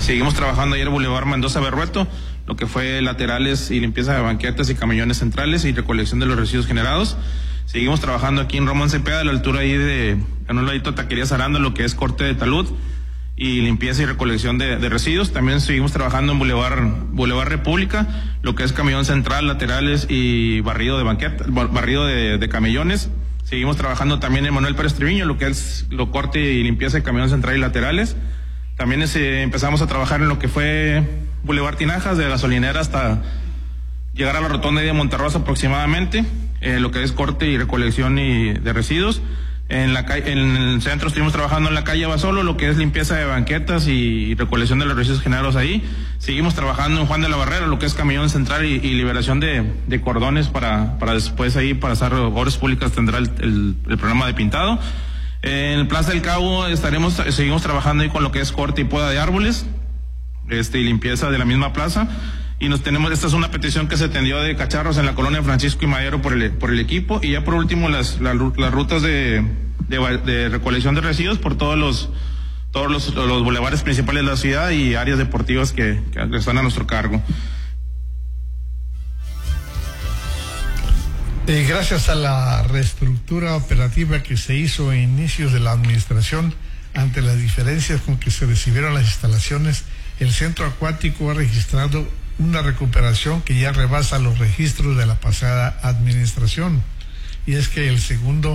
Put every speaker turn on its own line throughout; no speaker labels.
Seguimos trabajando ayer en Boulevard Mendoza Berrueto, lo que fue laterales y limpieza de banquetas y camellones centrales y recolección de los residuos generados. Seguimos trabajando aquí en Ramón Cepeda, a la altura ahí en un ladito de Taquería Saranda, lo que es corte de talud y limpieza y recolección de residuos. También seguimos trabajando en Boulevard República, lo que es camellón central, laterales y barrido de banqueta, barrido de camellones. Seguimos trabajando también en Manuel Pérez Treviño, lo que es lo corte y limpieza de camellón central y laterales. También empezamos a trabajar en lo que fue Boulevard Tinajas, de Gasolinera hasta llegar a la rotonda de Monterrosa aproximadamente, lo que es corte y recolección de residuos. En el centro estuvimos trabajando en la calle Basolo, lo que es limpieza de banquetas y recolección de los residuos generados ahí. Seguimos trabajando en Juan de la Barrera, lo que es camellón central y liberación de cordones para después ahí pasar obras públicas, tendrá el programa de pintado. En Plaza del Cabo seguimos trabajando ahí con lo que es corte y poda de árboles, y limpieza de la misma plaza. Y esta es una petición que se atendió de cacharros en la colonia Francisco y Madero por el equipo. Y ya por último las rutas de recolección de residuos por todos los bulevares principales de la ciudad y áreas deportivas que están a nuestro cargo.
Gracias a la reestructura operativa que se hizo a inicios de la administración, ante las diferencias con que se recibieron las instalaciones, el centro acuático ha registrado una recuperación que ya rebasa los registros de la pasada administración. Y es que segundo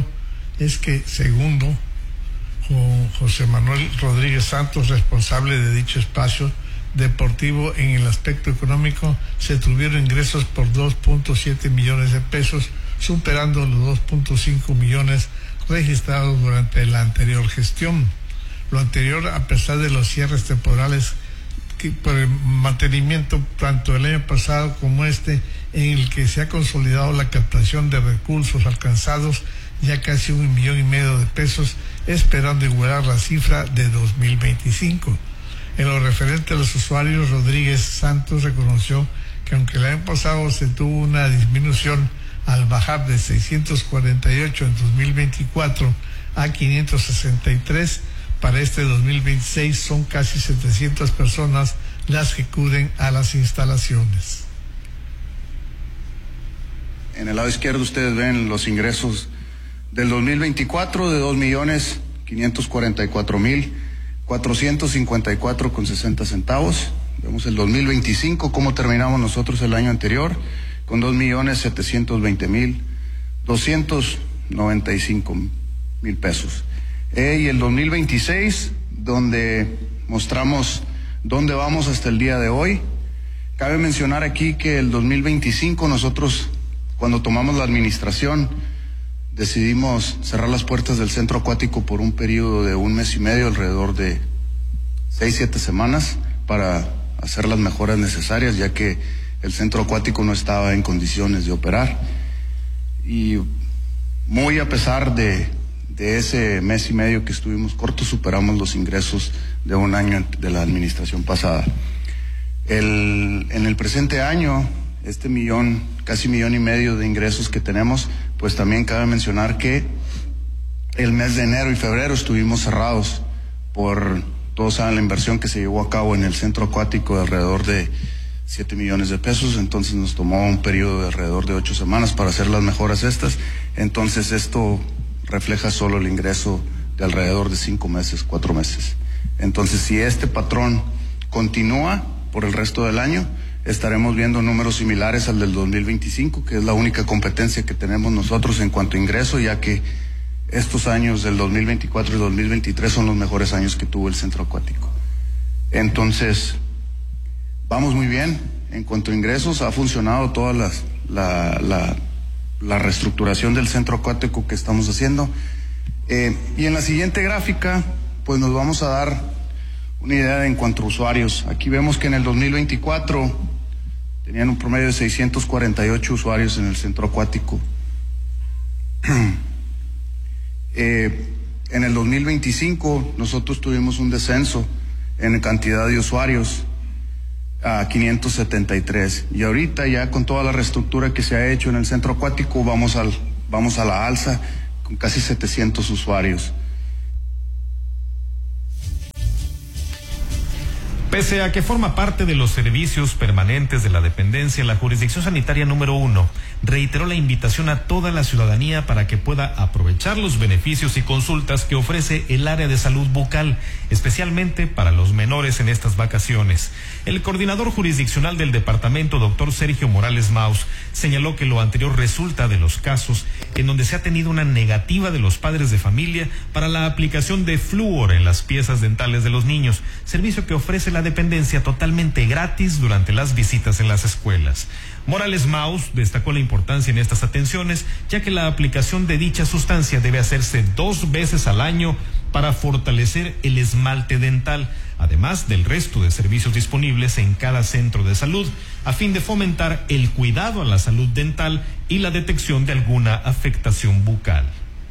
José Manuel Rodríguez Santos, responsable de dicho espacio deportivo, en el aspecto económico se tuvieron ingresos por 2.7 millones de pesos, superando los 2.5 millones registrados durante la anterior gestión. Lo anterior, a pesar de los cierres temporales por el mantenimiento tanto el año pasado como en el que se ha consolidado la captación de recursos alcanzados ya casi 1,5 millones de pesos, esperando igualar la cifra de 2025. En lo referente a los usuarios, Rodríguez Santos reconoció que aunque el año pasado se tuvo una disminución al bajar de 648 en 2024 a 563, para este 2026 son casi 700 personas las que acuden a las instalaciones.
En el lado izquierdo ustedes ven los ingresos del 2024 de 2.544.454,60 centavos. Vemos el 2025, cómo terminamos nosotros el año anterior, con 2.720.295 pesos. Y el 2026, donde mostramos dónde vamos hasta el día de hoy. Cabe mencionar aquí que el 2025 nosotros, cuando tomamos la administración, decidimos cerrar las puertas del centro acuático por un periodo de 1 mes y medio, alrededor de 6-7 semanas, para hacer las mejoras necesarias, ya que el centro acuático no estaba en condiciones de operar. Y muy a pesar de ese mes y medio que estuvimos cortos, superamos los ingresos de un año de la administración pasada. En el presente año, casi 1,5 millones de ingresos que tenemos, pues también cabe mencionar que el mes de enero y febrero estuvimos cerrados todos saben la inversión que se llevó a cabo en el centro acuático de alrededor de 7 millones de pesos, entonces nos tomó un periodo de alrededor de 8 semanas para hacer las mejoras estas. Entonces esto refleja solo el ingreso de alrededor de 5 meses, 4 meses. Entonces, si este patrón continúa por el resto del año, estaremos viendo números similares al del 2025, que es la única competencia que tenemos nosotros en cuanto a ingreso, ya que estos años del 2024 y 2023 son los mejores años que tuvo el centro acuático. Entonces, vamos muy bien en cuanto a ingresos. Ha funcionado toda la reestructuración del centro acuático que estamos haciendo. Y en la siguiente gráfica, pues nos vamos a dar una idea en cuanto a usuarios. Aquí vemos que en el 2024 tenían un promedio de 648 usuarios en el centro acuático. En el 2025 nosotros tuvimos un descenso en cantidad de usuarios a 573, y ahorita ya con toda la reestructura que se ha hecho en el centro acuático vamos a la alza con casi 700 usuarios.
Pese a que forma parte de los servicios permanentes de la dependencia, la Jurisdicción Sanitaria número 1 reiteró la invitación a toda la ciudadanía para que pueda aprovechar los beneficios y consultas que ofrece el área de salud bucal, especialmente para los menores en estas vacaciones. El coordinador jurisdiccional del departamento, doctor Sergio Morales Maus, señaló que lo anterior resulta de los casos en donde se ha tenido una negativa de los padres de familia para la aplicación de flúor en las piezas dentales de los niños, servicio que ofrece la dependencia totalmente gratis durante las visitas en las escuelas. Morales Maus destacó la importancia en estas atenciones, ya que la aplicación de dicha sustancia debe hacerse 2 veces al año para fortalecer el esmalte dental, además del resto de servicios disponibles en cada centro de salud, a fin de fomentar el cuidado a la salud dental y la detección de alguna afectación bucal.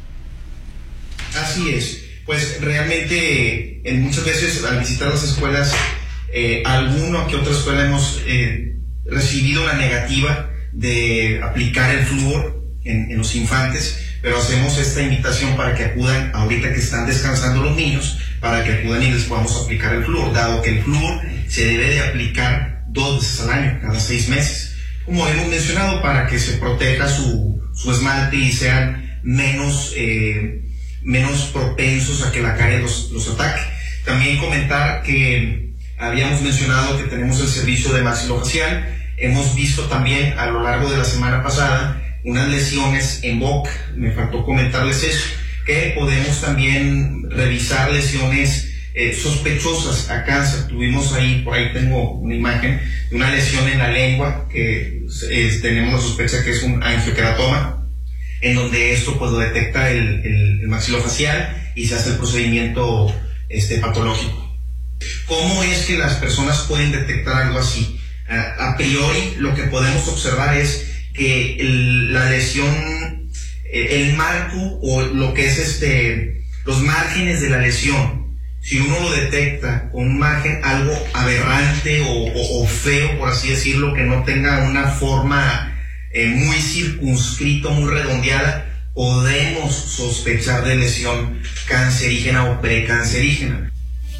Así es, pues realmente muchas veces al visitar las escuelas, alguna que otra escuela hemos recibido la negativa de aplicar el flúor en los infantes, pero hacemos esta invitación para que acudan ahorita que están descansando los niños, para que acudan y les podamos aplicar el flúor, dado que el flúor se debe de aplicar 2 veces al año, cada 6 meses, como hemos mencionado, para que se proteja su esmalte y sean menos propensos a que la carie los ataque. También comentar que habíamos mencionado que tenemos el servicio de maxilofacial. Hemos visto también a lo largo de la semana pasada unas lesiones en boca, me faltó comentarles eso, que podemos también revisar lesiones sospechosas a cáncer. Tuvimos ahí, por ahí tengo una imagen de una lesión en la lengua que tenemos la sospecha que es un angioqueratoma, en donde esto pues lo detecta el maxilofacial y se hace el procedimiento patológico. ¿Cómo es que las personas pueden detectar algo así? A priori lo que podemos observar es que la lesión, el marco o lo que es los márgenes de la lesión, si uno lo detecta con un margen algo aberrante o feo, por así decirlo, que no tenga una forma muy circunscrita, muy redondeada, podemos sospechar de lesión cancerígena o precancerígena.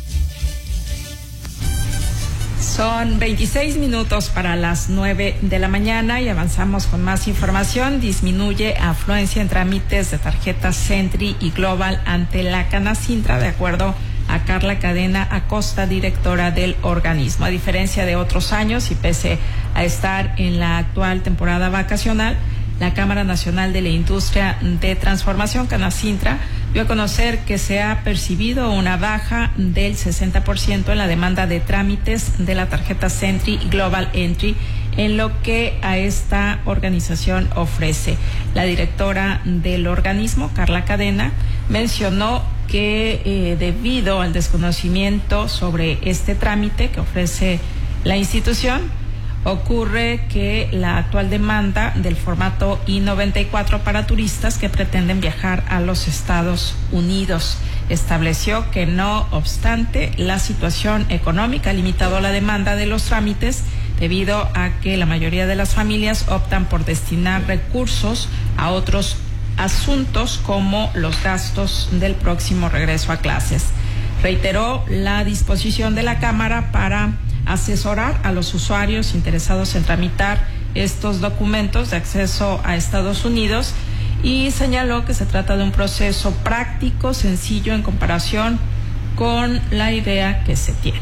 Son 26 minutos para las 9 de la mañana y avanzamos con más información. Disminuye afluencia en trámites de tarjetas Sentry y Global ante la Canacintra, de acuerdo a Carla Cadena Acosta, directora del organismo. A diferencia de otros años y pese a estar en la actual temporada vacacional, la Cámara Nacional de la Industria de Transformación, Canacintra, dio a conocer que se ha percibido una baja del 60% en la demanda de trámites de la tarjeta Sentry y Global Entry en lo que a esta organización ofrece. La directora del organismo, Carla Cadena, mencionó que debido al desconocimiento sobre este trámite que ofrece la institución, ocurre que la actual demanda del formato I-94 para turistas que pretenden viajar a los Estados Unidos. Estableció que no obstante la situación económica ha limitado la demanda de los trámites debido a que la mayoría de las familias optan por destinar recursos a otros asuntos como los gastos del próximo regreso a clases. Reiteró la disposición de la Cámara para asesorar a los usuarios interesados en tramitar estos documentos de acceso a Estados Unidos y señaló que se trata de un proceso práctico, sencillo en comparación con la idea que se tiene.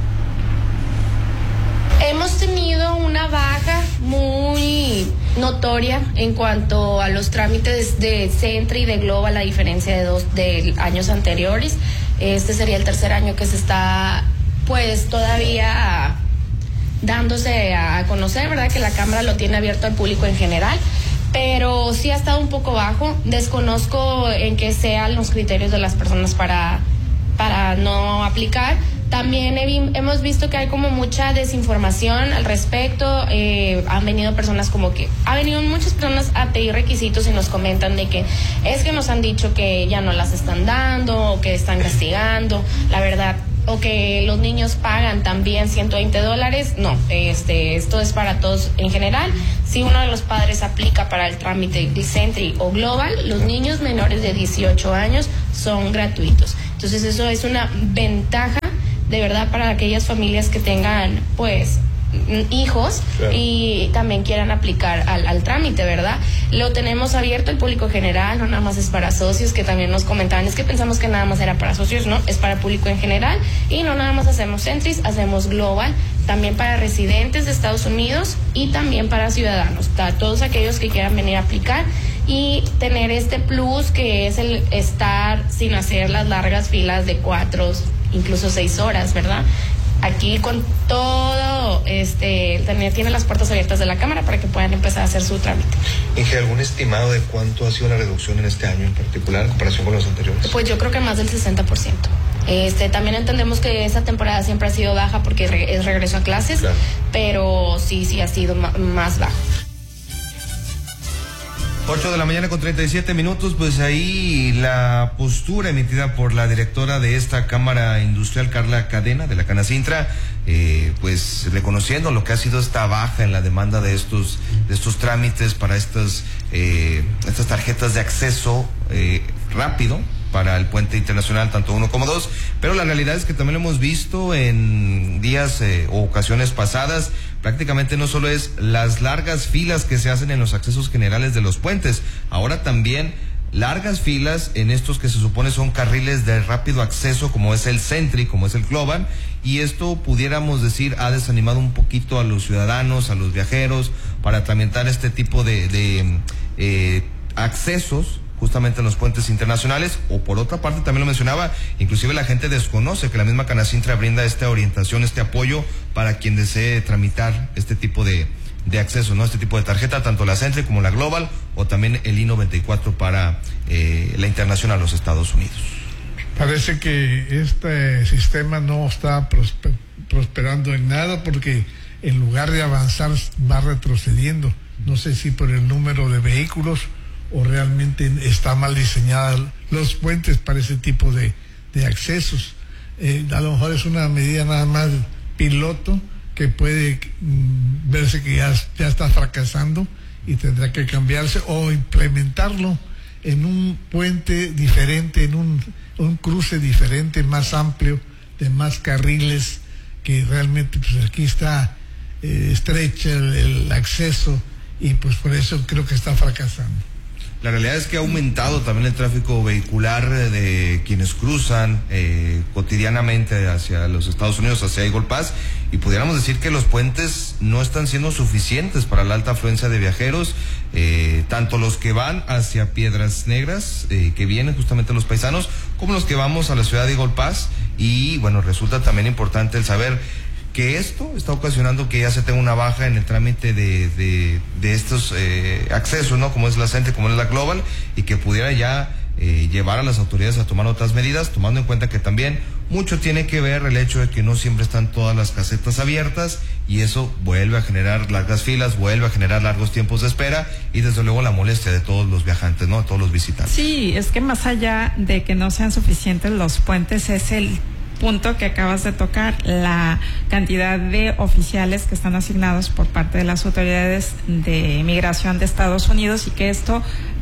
Hemos tenido una baja muy notoria en cuanto a los trámites de Sentry y de Global, a diferencia de años anteriores. Este sería el tercer año que se está pues todavía dándose a conocer, ¿verdad? Que la Cámara lo tiene abierto al público en general, pero sí ha estado un poco bajo. Desconozco en qué sean los criterios de las personas para no aplicar. También hemos visto que hay como mucha desinformación al respecto. Han venido muchas personas a pedir requisitos y nos comentan de que es que nos han dicho que ya no las están dando o que están castigando. La verdad, o que los niños pagan también $120. No, esto es para todos en general. Si uno de los padres aplica para el trámite de Sentry o Global, los niños menores de 18 años son gratuitos. Entonces eso es una ventaja de verdad, para aquellas familias que tengan, pues, hijos, claro, y también quieran aplicar al trámite, ¿verdad? Lo tenemos abierto al público general, no nada más es para socios, que también nos comentaban, es que pensamos que nada más era para socios, no, es para público en general, y no nada más hacemos Centris, hacemos Global, también para residentes de Estados Unidos y también para ciudadanos, todos aquellos que quieran venir a aplicar y tener este plus que es el estar sin hacer las largas filas de 4, incluso 6 horas, ¿verdad? Aquí con todo, tiene las puertas abiertas de la Cámara para que puedan empezar a hacer su trámite.
Inge, ¿algún estimado de cuánto ha sido la reducción en este año en particular en comparación con los anteriores?
Pues yo creo que más del 60%. También entendemos que esta temporada siempre ha sido baja porque es regreso a clases, claro, pero sí ha sido más bajo.
8 de la mañana con 37 minutos, pues ahí la postura emitida por la directora de esta Cámara Industrial, Carla Cadena, de la Canacintra, pues reconociendo lo que ha sido esta baja en la demanda de estos trámites para estas tarjetas de acceso rápido para el puente internacional, tanto 1 como 2, pero la realidad es que también lo hemos visto en días o ocasiones pasadas. Prácticamente no solo es las largas filas que se hacen en los accesos generales de los puentes, ahora también largas filas en estos que se supone son carriles de rápido acceso, como es el Centri, como es el Global, y esto pudiéramos decir ha desanimado un poquito a los ciudadanos, a los viajeros, para tramitar este tipo de accesos justamente en los puentes internacionales. O por otra parte, también lo mencionaba, inclusive la gente desconoce que la misma Canacintra brinda esta orientación, este apoyo para quien desee tramitar este tipo de acceso, ¿no? Este tipo de tarjeta, tanto la Centri como la Global, o también el I-94 para la internacional a los Estados Unidos.
Parece que este sistema no está prosperando en nada, porque en lugar de avanzar va retrocediendo. No sé si por el número de vehículos o realmente está mal diseñada los puentes para ese tipo de accesos. A lo mejor es una medida nada más piloto que puede verse que ya está fracasando y tendrá que cambiarse o implementarlo en un puente diferente, en un cruce diferente, más amplio, de más carriles, que realmente pues aquí está estrecha el acceso, y pues por eso creo que está fracasando.
La realidad es que ha aumentado también el tráfico vehicular de quienes cruzan cotidianamente hacia los Estados Unidos, hacia Eagle Pass, y pudiéramos decir que los puentes no están siendo suficientes para la alta afluencia de viajeros, tanto los que van hacia Piedras Negras, que vienen justamente los paisanos, como los que vamos a la ciudad de Eagle Pass. Y bueno, resulta también importante el saber que esto está ocasionando que ya se tenga una baja en el trámite de estos accesos, ¿no? Como es la Centri, como es la Global, y que pudiera ya llevar a las autoridades a tomar otras medidas, tomando en cuenta que también mucho tiene que ver el hecho de que no siempre están todas las casetas abiertas, y eso vuelve a generar largas filas, vuelve a generar largos tiempos de espera, y desde luego la molestia de todos los viajantes, ¿no? De todos los visitantes.
Sí, es que más allá de que no sean suficientes los puentes, es el punto que acabas de tocar, la cantidad de oficiales que están asignados por parte de las autoridades de migración de Estados Unidos, y que esto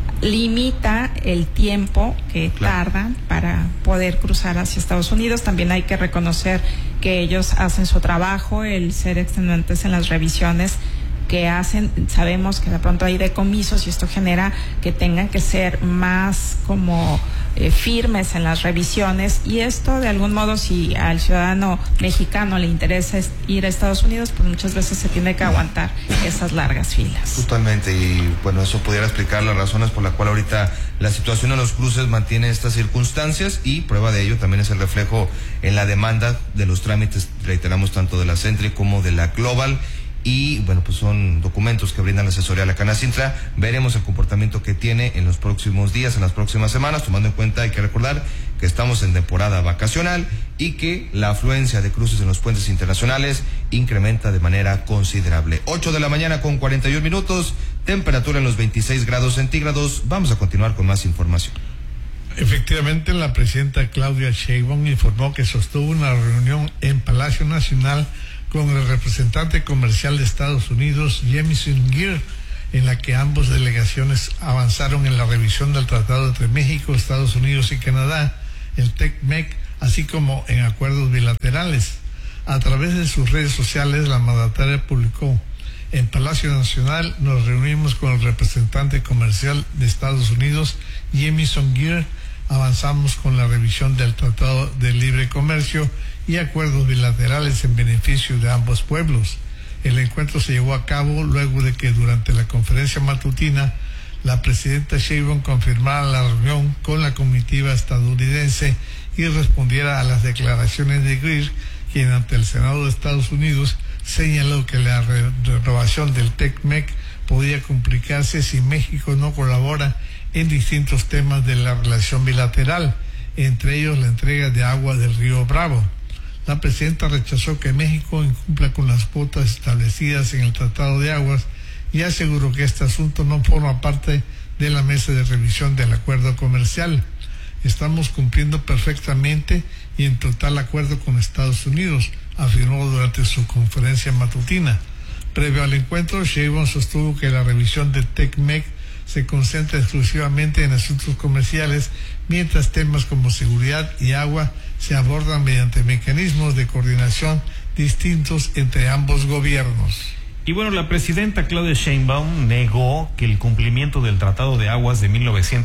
limita el tiempo que tardan para poder cruzar hacia Estados Unidos. También hay que reconocer que ellos hacen su trabajo, el ser extenuantes en las revisiones que hacen. Sabemos que de pronto hay decomisos y esto genera que tengan que ser más como firmes en las revisiones, y esto de algún modo, si al ciudadano mexicano le interesa ir a Estados Unidos, pues muchas veces se tiene que aguantar esas largas filas.
Totalmente, y bueno, eso pudiera explicar las razones por las cuales ahorita la situación en los cruces mantiene estas circunstancias, y prueba de ello también es el reflejo en la demanda de los trámites, reiteramos, tanto de la Centri como de la Global. Y bueno, pues son documentos que brindan la asesoría a la Canacintra. Veremos el comportamiento que tiene en los próximos días, en las próximas semanas, tomando en cuenta, hay que recordar que estamos en temporada vacacional y que la afluencia de cruces en los puentes internacionales incrementa de manera considerable. 8 de la mañana con 41 minutos, temperatura en los 26 grados centígrados. Vamos a continuar con más información.
Efectivamente, la presidenta Claudia Sheinbaum informó que sostuvo una reunión en Palacio Nacional con el representante comercial de Estados Unidos, Jamieson Greer, en la que ambas delegaciones avanzaron en la revisión del tratado entre México, Estados Unidos y Canadá, el TEC-MEC, así como en acuerdos bilaterales. A través de sus redes sociales, la mandataria publicó: en Palacio Nacional nos reunimos con el representante comercial de Estados Unidos, Jamieson Greer. Avanzamos con la revisión del Tratado de Libre Comercio y acuerdos bilaterales en beneficio de ambos pueblos. El encuentro se llevó a cabo luego de que durante la conferencia matutina la presidenta Sheinbaum confirmara la reunión con la comitiva estadounidense y respondiera a las declaraciones de Greer, quien ante el Senado de Estados Unidos señaló que la renovación del TECMEC podía complicarse si México no colabora en distintos temas de la relación bilateral, entre ellos la entrega de agua del río Bravo. La presidenta rechazó que México incumpla con las cuotas establecidas en el Tratado de Aguas y aseguró que este asunto no forma parte de la mesa de revisión del acuerdo comercial. Estamos cumpliendo perfectamente y en total acuerdo con Estados Unidos, afirmó durante su conferencia matutina. Previo al encuentro, Sheinbaum sostuvo que la revisión del TECMEC se concentra exclusivamente en asuntos comerciales, mientras temas como seguridad y agua se abordan mediante mecanismos de coordinación distintos entre ambos gobiernos.
Y bueno, la presidenta Claudia Sheinbaum negó que el cumplimiento del Tratado de Aguas de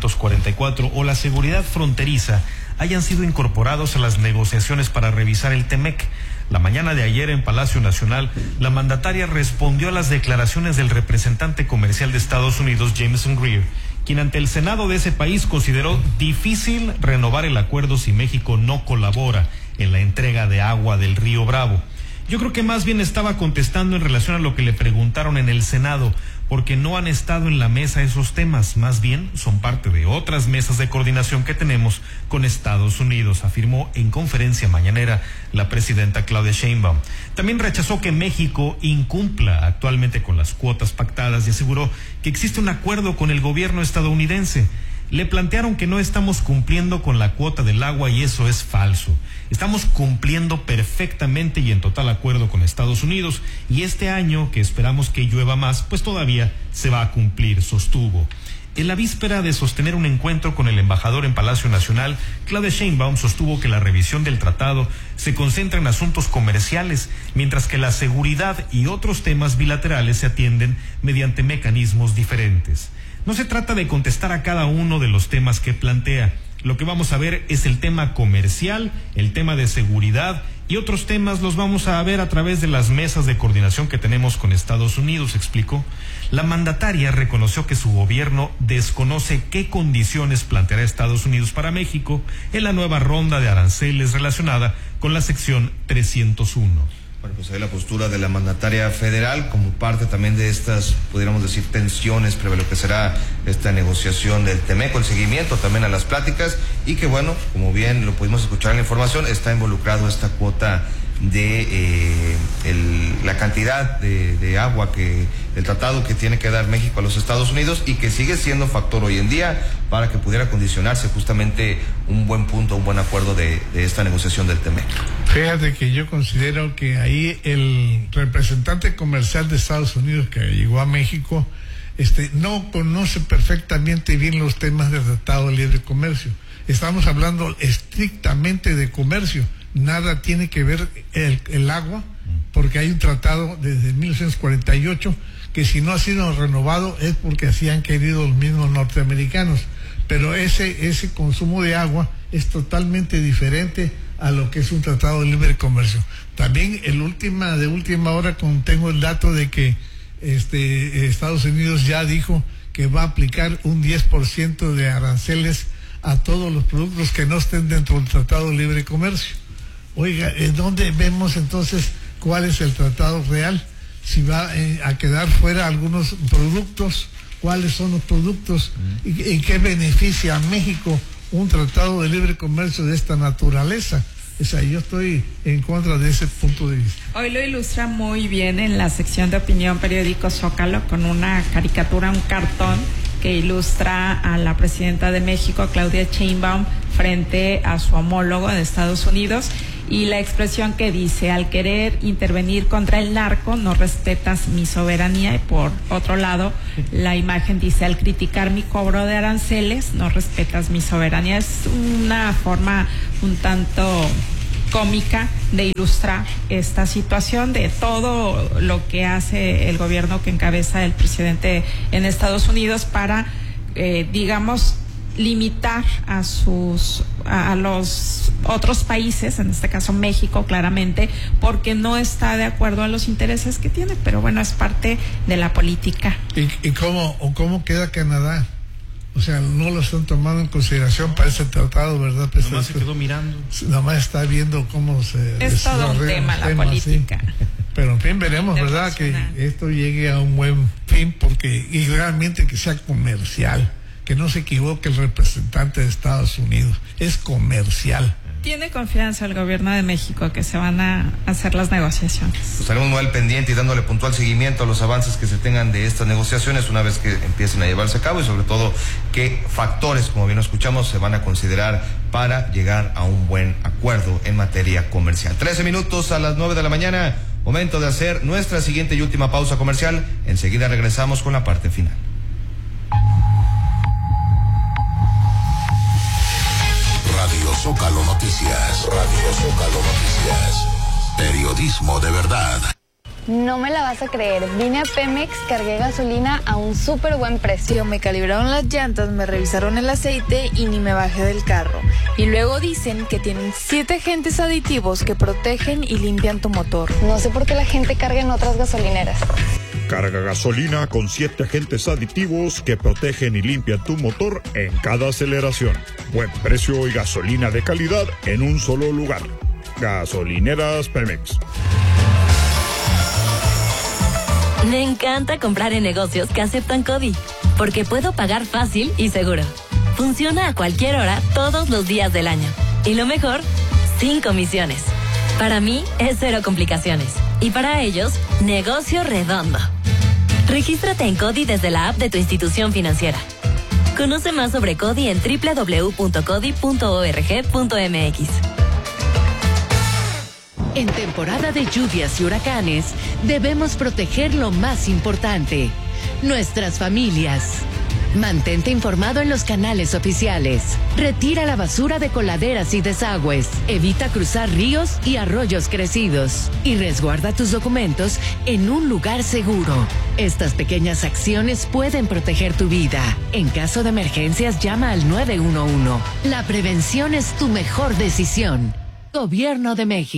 1944 o la seguridad fronteriza hayan sido incorporados a las negociaciones para revisar el TEMEC. La mañana de ayer en Palacio Nacional, la mandataria respondió a las declaraciones del representante comercial de Estados Unidos, Jamieson Greer, quien ante el Senado de ese país consideró difícil renovar el acuerdo si México no colabora en la entrega de agua del río Bravo. Yo creo que más bien estaba contestando en relación a lo que le preguntaron en el Senado, porque no han estado en la mesa esos temas, más bien son parte de otras mesas de coordinación que tenemos con Estados Unidos, afirmó en conferencia mañanera la presidenta Claudia Sheinbaum. También rechazó que México incumpla actualmente con las cuotas pactadas y aseguró que existe un acuerdo con el gobierno estadounidense. Le plantearon que no estamos cumpliendo con la cuota del agua y eso es falso. Estamos cumpliendo perfectamente y en total acuerdo con Estados Unidos y este año, que esperamos que llueva más, pues todavía se va a cumplir, sostuvo. En la víspera de sostener un encuentro con el embajador en Palacio Nacional, Claudia Sheinbaum sostuvo que la revisión del tratado se concentra en asuntos comerciales, mientras que la seguridad y otros temas bilaterales se atienden mediante mecanismos diferentes. No se trata de contestar a cada uno de los temas que plantea. Lo que vamos a ver es el tema comercial, el tema de seguridad y otros temas los vamos a ver a través de las mesas de coordinación que tenemos con Estados Unidos, explicó. La mandataria reconoció que su gobierno desconoce qué condiciones planteará Estados Unidos para México en la nueva ronda de aranceles relacionada con la sección 301.
Bueno, pues ahí la postura de la mandataria federal como parte también de estas, pudiéramos decir, tensiones previo a lo que será esta negociación del TEMEC, el seguimiento también a las pláticas y que bueno, como bien lo pudimos escuchar en la información, está involucrado esta cuota de la cantidad de agua que el tratado que tiene que dar México a los Estados Unidos y que sigue siendo factor hoy en día para que pudiera condicionarse justamente un buen punto, un buen acuerdo de esta negociación del TEMEC.
Fíjate que yo considero que ahí el representante comercial de Estados Unidos que llegó a México no conoce perfectamente bien los temas del Tratado de Libre Comercio. Estamos hablando estrictamente de comercio. Nada tiene que ver el agua, porque hay un tratado desde 1948 que si no ha sido renovado es porque así han querido los mismos norteamericanos. Pero ese consumo de agua es totalmente diferente a lo que es un tratado de libre comercio. También de última hora tengo el dato de que Estados Unidos ya dijo que va a aplicar un 10% de aranceles a todos los productos que no estén dentro del tratado de libre comercio. Oiga, ¿en dónde vemos entonces cuál es el tratado real? Si va a quedar fuera algunos productos, cuáles son los productos y qué beneficia a México un tratado de libre comercio de esta naturaleza. O sea, yo estoy en contra de ese punto de vista.
Hoy lo ilustra muy bien en la sección de opinión periódico Zócalo con una caricatura, un cartón que ilustra a la presidenta de México, Claudia Sheinbaum, frente a su homólogo de Estados Unidos. Y la expresión que dice: al querer intervenir contra el narco, no respetas mi soberanía. Y por otro lado, la imagen dice: al criticar mi cobro de aranceles, no respetas mi soberanía. Es una forma un tanto cómica de ilustrar esta situación de todo lo que hace el gobierno que encabeza el presidente en Estados Unidos para, digamos, limitar a los otros países, en este caso México claramente, porque no está de acuerdo a los intereses que tiene, pero bueno, es parte de la política.
¿Y cómo queda Canadá? O sea, no lo están tomando en consideración para ese tratado, ¿verdad?
Pues nomás se quedó mirando.
Nomás está viendo cómo se...
Es todo un tema, la política.
Sí. Pero en fin, veremos, ¿verdad? Que esto llegue a un buen fin, y realmente que sea comercial. Que no se equivoque el representante de Estados Unidos. Es comercial.
¿Tiene confianza el gobierno de México que se van a hacer las negociaciones?
Pues estaremos muy al pendiente y dándole puntual seguimiento a los avances que se tengan de estas negociaciones una vez que empiecen a llevarse a cabo, y sobre todo qué factores, como bien lo escuchamos, se van a considerar para llegar a un buen acuerdo en materia comercial. 13 minutos a las 9 de la mañana, momento de hacer nuestra siguiente y última pausa comercial. Enseguida regresamos con la parte final.
Radio Zócalo Noticias. Radio Zócalo Noticias. Periodismo de verdad.
No me la vas a creer. Vine a Pemex, cargué gasolina a un súper buen precio.
Me calibraron las llantas, me revisaron el aceite y ni me bajé del carro. Y luego dicen que tienen 7 agentes aditivos que protegen y limpian tu motor.
No sé por qué la gente carga en otras gasolineras.
Carga gasolina con 7 agentes aditivos que protegen y limpian tu motor en cada aceleración. Buen precio y gasolina de calidad en un solo lugar. Gasolineras Pemex.
Me encanta comprar en negocios que aceptan CODI, porque puedo pagar fácil y seguro. Funciona a cualquier hora, todos los días del año. Y lo mejor, sin comisiones. Para mí es 0 complicaciones. Y para ellos, negocio redondo. Regístrate en CODI desde la app de tu institución financiera. Conoce más sobre CODI en www.codi.org.mx.
En temporada de lluvias y huracanes, debemos proteger lo más importante, nuestras familias. Mantente informado en los canales oficiales. Retira la basura de coladeras y desagües. Evita cruzar ríos y arroyos crecidos. Y resguarda tus documentos en un lugar seguro. Estas pequeñas acciones pueden proteger tu vida. En caso de emergencias, llama al 911. La prevención es tu mejor decisión. Gobierno de México.